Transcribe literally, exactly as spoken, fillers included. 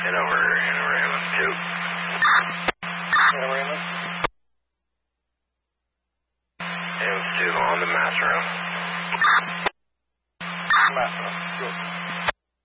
And over, and over, Amos two. And over, Amos. Amos two on the master room. Master room, good.